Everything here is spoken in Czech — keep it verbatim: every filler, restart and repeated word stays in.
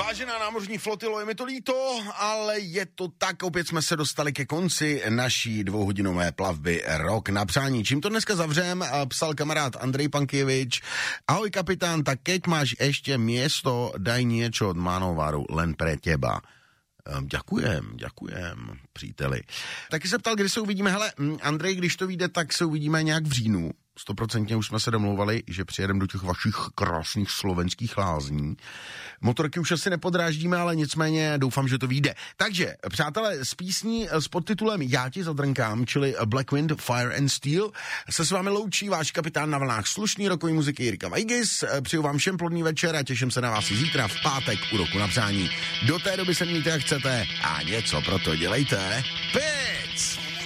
Vážená námořní flotilo, je mi to líto, ale je to tak, opět jsme se dostali ke konci naší dvouhodinové plavby Rok na přání. Čím to dneska zavřem, psal kamarád Andrej Pankievič. Ahoj kapitán, tak keď máš ještě město, daj niečo od Manovaru len pre teba. Ďakujem, ďakujem, příteli. Taky se ptal, kdy se uvidíme. Hele, Andrej, když to vyjde, tak se uvidíme nějak v říjnu. Stoprocentně už jsme se domlouvali, že přijedeme do těch vašich krásných slovenských lázní. Motorky už asi nepodráždíme, ale nicméně doufám, že to vyjde. Takže, přátelé, z písní s podtitulem Já ti zadrnkám, čili Black Wind, Fire and Steel, se s vámi loučí váš kapitán na vlnách slušný rokový muziky Jirka Vajgis. Přeju vám všem plodný večer a těším se na vás i zítra v pátek u Roku na přání. Do té doby se mějte jak chcete a něco pro to dělejte. Pic!